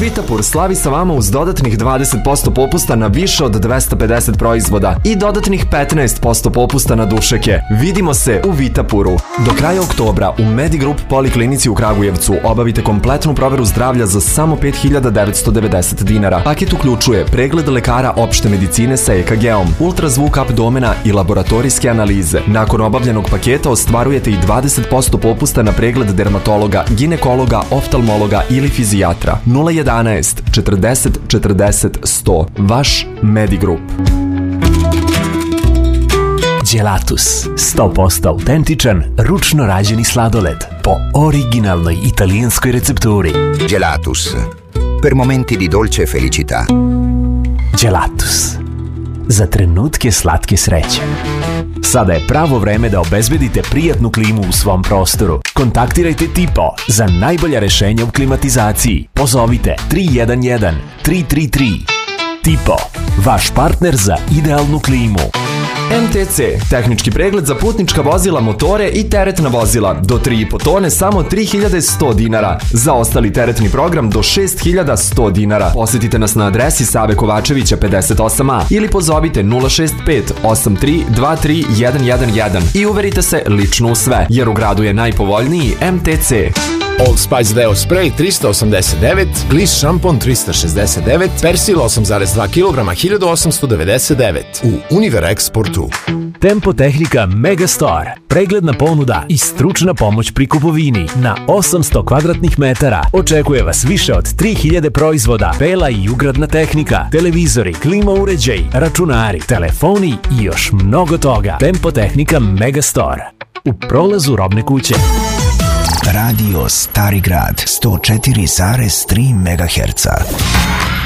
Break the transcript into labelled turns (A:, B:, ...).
A: Vitapur slavi sa vama uz dodatnih 20% popusta na više od 250 proizvoda i dodatnih 15% popusta na dušeke. Vidimo se u Vitapuru. Do kraja oktobra u Medigroup Poliklinici u Kragujevcu obavite kompletnu proveru zdravlja za samo 5.990 dinara. Paket uključuje pregled lekara opšte medicine sa EKG-om, ultrazvuk abdomena i laboratorijske analize. Nakon obavljenog paketa ostvarujete i 20% popusta na pregled dermatologa, ginekologa, oftalmologa ili fizijatra. 011 40 40 100. Vaš Medigroup.
B: Gelatus, 100% autentičan, ručno rađeni sladoled po originalnoj italijanskoj recepturi.
C: Gelatus, per momenti di dolce felicità.
B: Gelatus, za trenutke slatke sreće. Sada je pravo vreme da obezbedite prijatnu klimu u svom prostoru. Kontaktirajte Tipo za najbolja rešenja u klimatizaciji. Pozovite 311 333. Tipo, vaš partner za idealnu klimu.
A: MTC, tehnički pregled za putnička vozila, motore i teretna vozila. Do 3,5 tone samo 3.100 dinara. Za ostali teretni program do 6.100 dinara. Posjetite nas na adresi Save Kovačevića 58A ili pozovite 065 83 23 111 i uverite se lično u sve, jer u gradu je najpovoljniji MTC.
D: Old Spice deo spray 389, Gliss šampon 369, Persil 8,2 kg 1899 u Univer Exportu.
B: Tempo Tehnika Megastore. Pregledna ponuda i stručna pomoć pri kupovini na 800 kvadratnih metara. Očekuje vas više od 3000 proizvoda, bela i ugradna tehnika, televizori, klima uređaj, računari, telefoni i još mnogo toga. Tempo Tehnika Megastore. U prolazu Robne kuće.
E: Radio Stari Grad 104,3 MHz.